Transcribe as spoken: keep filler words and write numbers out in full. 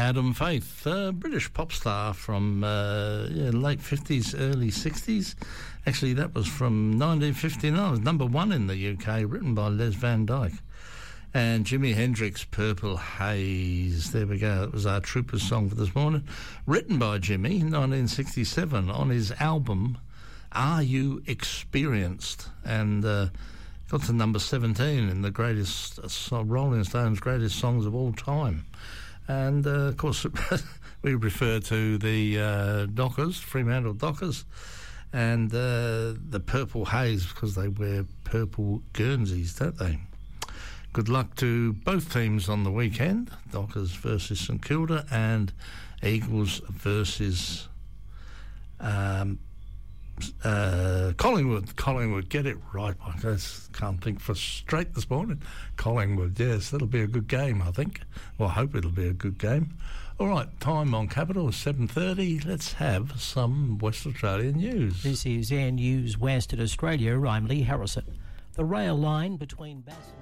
Adam Faith, a British pop star from uh, yeah, late fifties, early sixties. Actually, that was from nineteen fifty-nine. It was number one in the U K, written by Les Van Dyke. And Jimi Hendrix, Purple Haze. There we go. It was our Troopers song for this morning. Written by Jimmy, nineteen sixty-seven, on his album, Are You Experienced? And uh, got to number seventeen in the greatest uh, Rolling Stones' greatest songs of all time. And, uh, of course, we refer to the uh, Dockers, Fremantle Dockers, and uh, the Purple Haze, because they wear purple Guernseys, don't they? Good luck to both teams on the weekend, Dockers versus St Kilda and Eagles versus um, uh, Collingwood. Collingwood, get it right. I just can't think for straight this morning. Collingwood, yes, that'll be a good game, I think. Well, I hope it'll be a good game. All right, time on Capital is seven thirty. Let's have some West Australian news. This is Air News West in Australia. I'm Lee Harrison. The rail line between Bass...